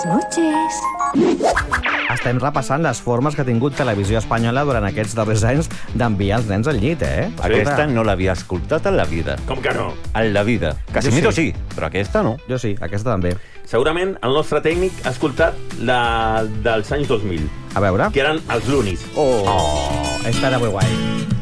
Buenas noches. Estem repassant les formes que ha tingut Televisió Espanyola durant aquests darrers anys d'enviar els nens al llit, eh? Aquesta no l'havia escoltat en la vida. Com que no? En la vida. Casimiro sí, però aquesta no. Jo sí, aquesta també. Segurament el nostre tècnic ha escoltat la dels anys 2000. A veure. Que eren els Lunis. Esta era muy guai.